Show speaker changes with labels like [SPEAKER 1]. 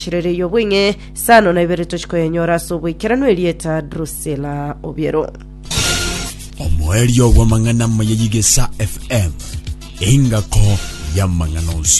[SPEAKER 1] Chirere yobwinge sano na ibere tochko yenyora sobwe kirano elieta Drusilla Obiero.
[SPEAKER 2] Omwerio wa mangana mayigesa FM. Inga ko ya manganozi.